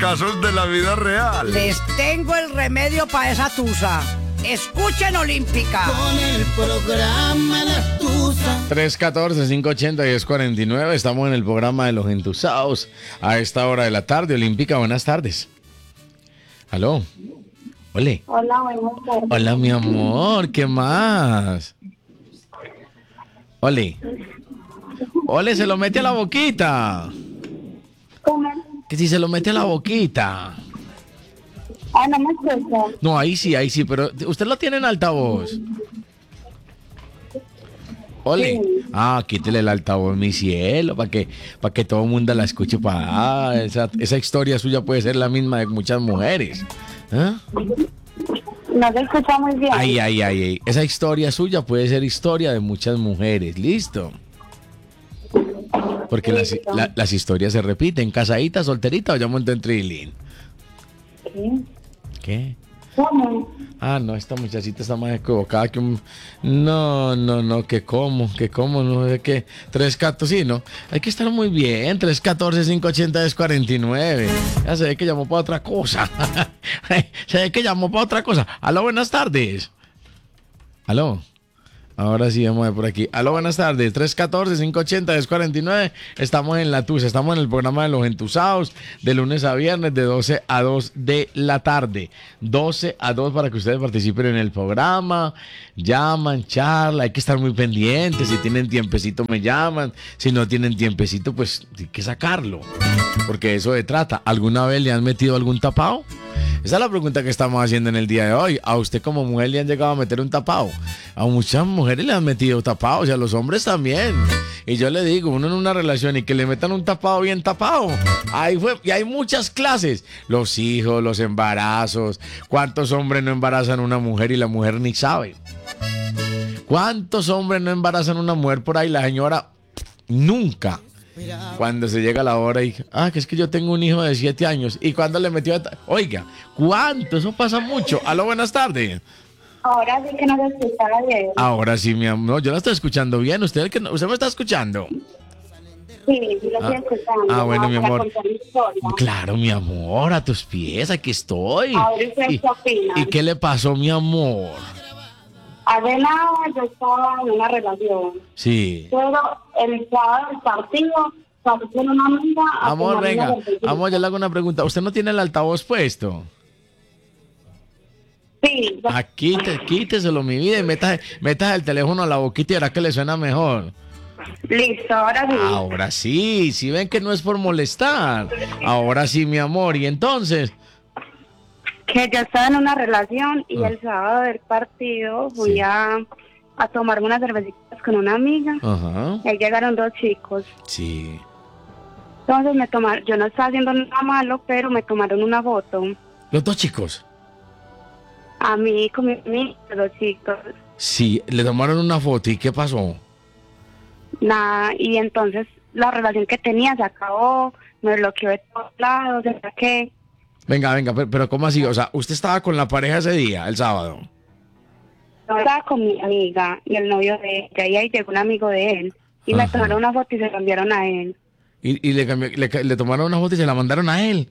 casos de la vida real. Les tengo el remedio para esa tusa. Escuchen Olímpica. Con el programa La Tusa. 314-580-1049. Estamos en el programa de los entusados a esta hora de la tarde. Olímpica, buenas tardes. ¿Aló? Ole. Hola, buenas tardes. Hola, mi amor. ¿Qué más? Ole. Ole, se lo mete a la boquita. ¿Cómo? Que si se lo mete a la boquita. Ah, no me escucha. No, ahí sí, pero usted lo tiene en altavoz. Ole. Sí. Ah, quítele el altavoz, mi cielo, para que todo el mundo la escuche. Esa historia suya puede ser la misma de muchas mujeres. ¿Ah? No se escucha muy bien. Ay. Esa historia suya puede ser historia de muchas mujeres. ¿Listo? Porque las historias se repiten. ¿Casadita, solterita o ya montó en trilín? Sí. ¿Qué? ¿Cómo? Ah, no, esta muchachita está más equivocada que un... No, que cómo, no sé qué. 314, sí, ¿no? Hay que estar muy bien. 314-580-1049. Ya se ve que llamó para otra cosa. Aló, buenas tardes. Aló. Ahora sí, vamos a ver por aquí. Aló, buenas tardes. 314-580-1049. Estamos en La Tusa. Estamos en el programa de los entusados. De lunes a viernes, de 12 a 2 de la tarde. 12 a 2 para que ustedes participen en el programa. Llaman, charla. Hay que estar muy pendientes. Si tienen tiempecito, me llaman. Si no tienen tiempecito, pues hay que sacarlo. Porque de eso se trata. ¿Alguna vez le han metido algún tapado? Esa es la pregunta que estamos haciendo en el día de hoy. ¿A usted como mujer le han llegado a meter un tapado? A muchas mujeres le han metido tapados y a los hombres también. Y yo le digo, uno en una relación y que le metan un tapado bien tapado. Ahí fue. Y hay muchas clases. Los hijos, los embarazos. ¿Cuántos hombres no embarazan a una mujer y la mujer ni sabe? ¿Cuántos hombres no embarazan a una mujer por ahí? La señora nunca. Cuando se llega la hora y... que es que yo tengo un hijo de 7 años. ¿Y cuando le metió? Oiga, ¿cuánto? Eso pasa mucho. Aló, buenas tardes. Ahora sí que no se escuchaba bien. Ahora sí, mi amor. No, yo la estoy escuchando bien. ¿Usted me está escuchando? Sí, lo estoy escuchando. Bueno, mi Para amor. contar mi historia. Claro, mi amor, a tus pies, aquí estoy. Ahora ¿usted qué opina? ¿Y qué le pasó, mi amor? Hace nada yo estaba en una relación. Sí. Pero el sábado del partido pasé con una amiga. Amor, venga. Amor, yo le hago una pregunta. ¿Usted no tiene el altavoz puesto? Sí. Quíteselo, mi vida, y metas el teléfono a la boquita y verá que le suena mejor. Listo, ahora sí. Ahora sí, si ven que no es por molestar. Ahora sí, mi amor. ¿Y entonces? Que yo estaba en una relación y el sábado del partido fui a tomarme unas cervecitas con una amiga. Ajá. Y ahí llegaron 2 chicos. Sí. Entonces yo no estaba haciendo nada malo, pero me tomaron una foto. ¿Los 2 chicos? A mí con mi amiga, 2 chicos. Sí, le tomaron una foto. ¿Y qué pasó? Nada, y entonces la relación que tenía se acabó, me bloqueó de todos lados, o sea que... Venga, pero ¿cómo así? O sea, ¿usted estaba con la pareja ese día, el sábado? Yo estaba con mi amiga y el novio de ella, y ahí llegó un amigo de él, y me tomaron una foto y se la enviaron a él. ¿Y le tomaron una foto y se la mandaron a él?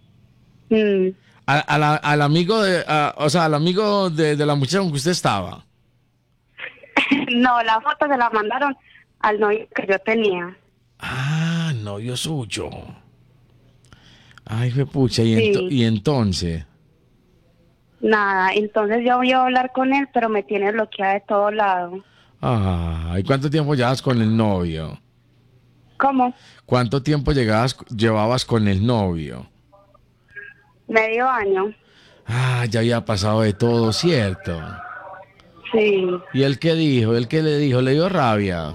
Al amigo al amigo de la muchacha con que usted estaba. No, la foto se la mandaron al novio que yo tenía. Ah, novio suyo. Ay, fue pucha, ¿y entonces? Nada, entonces yo voy a hablar con él, pero me tiene bloqueada de todos lados. ¿Y cuánto tiempo llevabas con el novio? ¿Cómo? ¿Cuánto tiempo llevabas con el novio? Medio año. Ya había pasado de todo, ¿cierto? Sí. ¿Y él qué dijo? ¿Él qué le dijo? ¿Le dio rabia?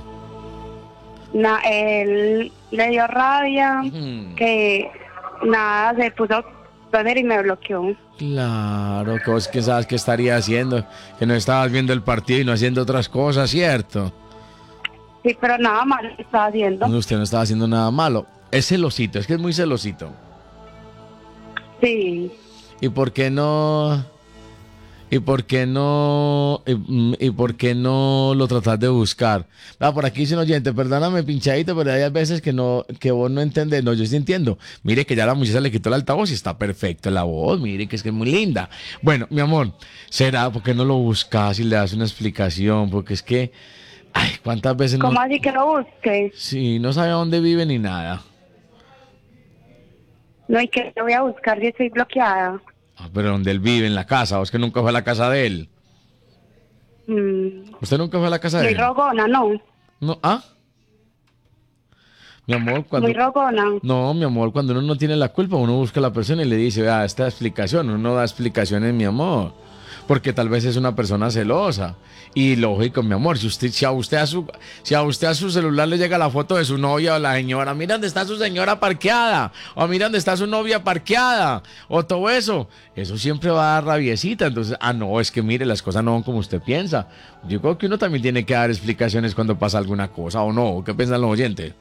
Él le dio rabia, que nada, se puso a poner y me bloqueó. Claro, que vos que sabes qué estaría haciendo, que no estabas viendo el partido y no haciendo otras cosas, ¿cierto? Sí, pero nada malo estaba haciendo. No, usted no estaba haciendo nada malo. Es celosito, es que es muy celosito. Sí. ¿Y por qué no ¿Y por qué no lo tratas de buscar? Por aquí dice un oyente, perdóname pinchadito, pero hay veces que vos no entendés. No, yo sí entiendo. Mire que ya la muchacha le quitó el altavoz y está perfecto la voz. Mire que es muy linda. Bueno, mi amor, ¿será por qué no lo buscas y le das una explicación? Porque es que, ay, ¿cuántas veces ¿Cómo no? así que lo busques? Sí, no sabe a dónde vive ni nada. No, y que lo voy a buscar si estoy bloqueada. Pero donde él vive, en la casa, o es que nunca fue a la casa de él. ¿Usted nunca fue a la casa de Muy él? rogona, ¿no? No, ¿ah? Mi amor, cuando... Muy rogona. No, mi amor, cuando uno no tiene la culpa, uno busca a la persona y le dice, vea, esta explicación, uno no da explicaciones, mi amor, porque tal vez es una persona celosa. Y lógico, mi amor, si a usted a su celular le llega la foto de su novia o la señora, mira dónde está su señora parqueada, o mira dónde está su novia parqueada, o todo eso siempre va a dar rabiecita. Entonces, no, es que mire, las cosas no son como usted piensa. Yo creo que uno también tiene que dar explicaciones cuando pasa alguna cosa, ¿o no? ¿Qué piensan los oyentes?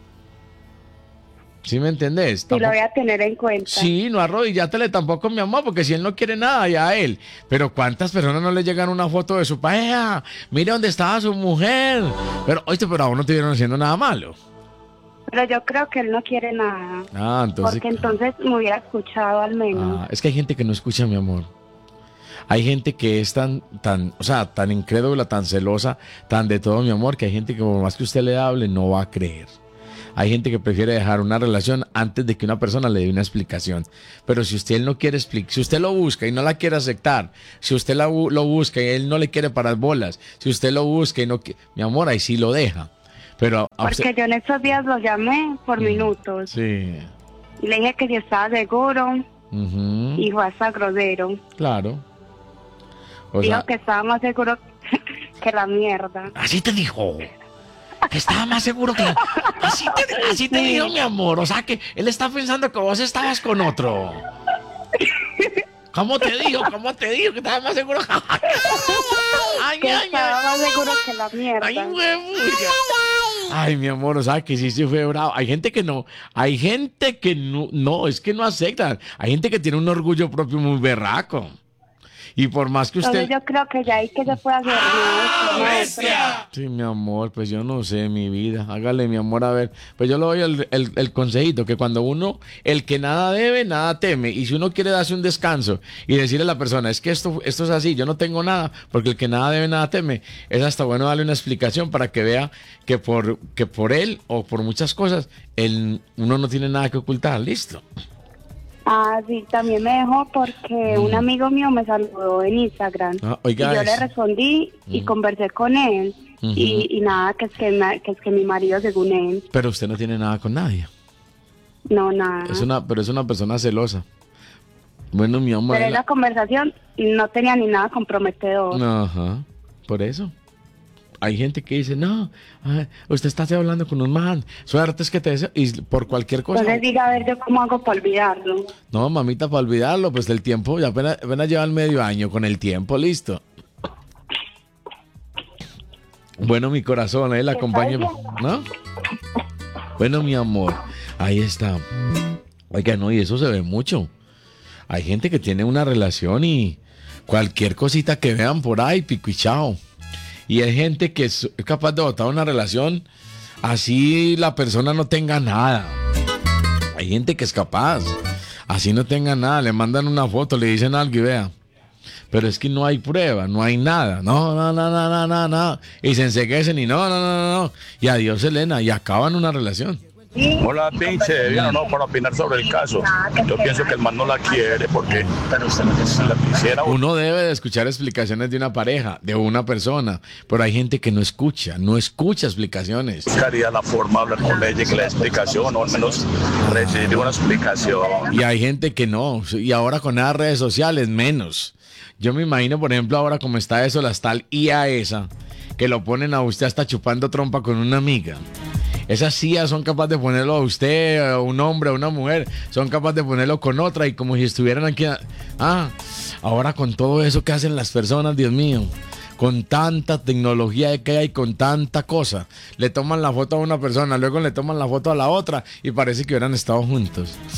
¿Sí me entendés? Sí, lo voy a tener en cuenta. Sí, no arrodillátele tampoco, mi amor, porque si él no quiere nada, ya a él. Pero ¿cuántas personas no le llegan una foto de su pareja? Mire dónde estaba su mujer. Pero, oíste, pero aún no te vieron haciendo nada malo. Pero yo creo que él no quiere nada. Entonces... Porque entonces me hubiera escuchado al menos. Es que hay gente que no escucha, mi amor. Hay gente que es tan incrédula, tan celosa, tan de todo, mi amor, que hay gente que por más que usted le hable, no va a creer. Hay gente que prefiere dejar una relación antes de que una persona le dé una explicación. Pero si usted no quiere explicar, si usted lo busca y no la quiere aceptar, si usted lo busca y él no le quiere parar bolas, si usted lo busca y no quiere, mi amor, ahí sí lo deja. Pero porque yo en estos días lo llamé por minutos. Sí. Y le dije que si estaba seguro. Y fue hasta grosero. Claro. Dijo que estaba más seguro que la mierda. Así te dijo. Que estaba más seguro que... Así te dijo, mi amor. O sea, que él está pensando que vos estabas con otro. ¿Cómo te dijo? Que estaba más seguro? Estaba más seguro que la mierda. Ay, mi amor, o sea, que sí fue bravo. Hay gente que no, es que no aceptan. Hay gente que tiene un orgullo propio muy berraco. Y por más que usted... Entonces yo creo que ya hay que se puede hacer. Sí, mi amor, pues yo no sé, mi vida. Hágale, mi amor, a ver. Pues yo le doy el consejito, que cuando uno, el que nada debe, nada teme. Y si uno quiere darse un descanso y decirle a la persona, es que esto es así, yo no tengo nada, porque el que nada debe, nada teme, es hasta bueno darle una explicación para que vea que por él o por muchas cosas, uno no tiene nada que ocultar. Listo. Sí, también me dejó porque un amigo mío me saludó en Instagram. Oiga, y yo le respondí y conversé con él. Y nada, que es que mi marido, según él. Pero usted no tiene nada con nadie. No, nada. Pero es una persona celosa. Bueno, mi amor. Pero en la conversación no tenía ni nada comprometedor. Ajá, por eso. Hay gente que dice, no, usted está hablando con un man, suerte es que te deseo, y por cualquier cosa. Entonces diga, a ver, ¿yo cómo hago para olvidarlo? No, mamita, para olvidarlo, pues el tiempo, ya apenas lleva el medio año con el tiempo, listo. Bueno, mi corazón, ahí la acompaño, ¿no? Bueno, mi amor, ahí está. Oiga, no, y eso se ve mucho. Hay gente que tiene una relación y cualquier cosita que vean por ahí, pico y chao. Y hay gente que es capaz de botar una relación así la persona no tenga nada. Hay gente que es capaz, así no tenga nada, le mandan una foto, le dicen algo y vea. Pero es que no hay prueba, no hay nada. No. Y se enseguecen y no. Y adiós, Elena, y acaban una relación. Hola, pinche, bien o no, para opinar sobre el caso. Yo pienso que el man no la quiere porque si la quisiera... Uno debe de escuchar explicaciones de una pareja, de una persona, pero hay gente que no escucha explicaciones. Buscaría la forma de hablar con ella y que le dé explicación, o al menos recibir una explicación. Y hay gente que no, y ahora con las redes sociales, menos. Yo me imagino, por ejemplo, ahora como está eso, la tal IA esa, que lo ponen a usted hasta chupando trompa con una amiga. Esas sillas son capaces de ponerlo a usted, a un hombre, a una mujer, son capaces de ponerlo con otra y como si estuvieran aquí. Ahora con todo eso que hacen las personas, Dios mío, con tanta tecnología que hay, con tanta cosa, le toman la foto a una persona, luego le toman la foto a la otra y parece que hubieran estado juntos.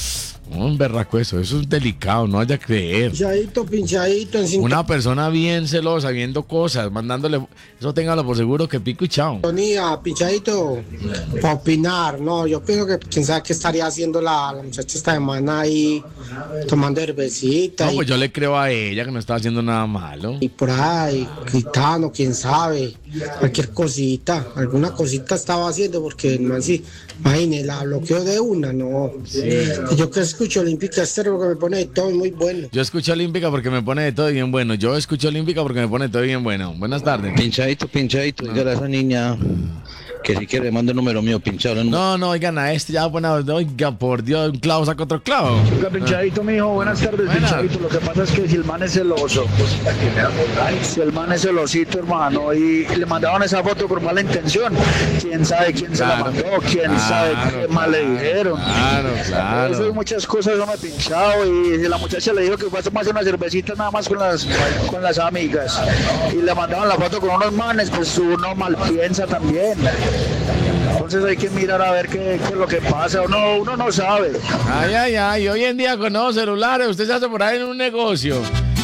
Un berraco eso es delicado, no vaya a creer. Pinchadito. Una persona bien celosa, viendo cosas, mandándole, eso téngalo por seguro que pico y chao. Sintonía, pinchadito. Para opinar, no, yo pienso que quién sabe qué estaría haciendo la muchacha esta semana ahí, tomando cervecita. No, pues yo le creo a ella que no está haciendo nada malo. Y por ahí, gritando, quién sabe, cualquier cosita, alguna cosita estaba haciendo, porque no así, imagínate, la bloqueó de una, no. Sí. Yo que escucho Olímpica Estéreo que me pone de todo muy bueno. Yo escucho Olímpica porque me pone de todo bien bueno. Yo escucho Olímpica porque me pone de todo bien bueno. Buenas tardes. Pinchadito, dígale a esa niña que si quiere mande el número mío pinchado. No, oigan, a este ya, bueno, oiga, por Dios, un clavo saca otro clavo. Oiga, pinchadito, mijo, buenas tardes, pinchadito. Lo que pasa es que si el man es celoso, si el man es celosito, hermano, y le mandaron esa foto por mala intención, quién sabe quién se la mandó, quién sabe qué mal le dijeron. Claro. Eso y muchas cosas no me he pinchado, y la muchacha le dijo que fue a tomarse una cervecita nada más con las amigas, y le mandaron la foto con unos manes, pues uno mal piensa también. Entonces hay que mirar a ver qué es lo que pasa, uno no sabe. Ay, hoy en día con nuevos celulares, usted se hace por ahí en un negocio.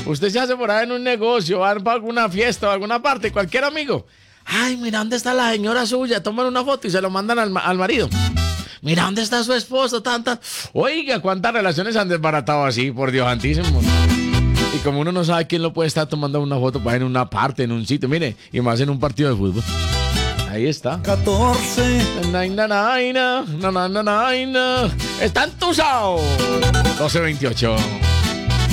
Va para alguna fiesta o alguna parte, cualquier amigo. Ay, mira, ¿dónde está la señora suya? Toman una foto y se lo mandan al marido. Mira, ¿dónde está su esposo? Oiga, cuántas relaciones han desbaratado así, por Dios santísimo. Y como uno no sabe quién lo puede estar tomando una foto para en una parte, en un sitio, mire, y más en un partido de fútbol. Ahí está. 14. Está entusado. 12:28.